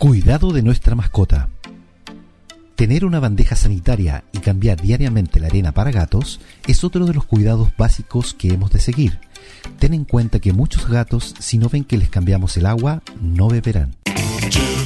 Cuidado de nuestra mascota. Tener una bandeja sanitaria y cambiar diariamente la arena para gatos es otro de los cuidados básicos que hemos de seguir. Ten en cuenta que muchos gatos, si no ven que les cambiamos el agua, no beberán.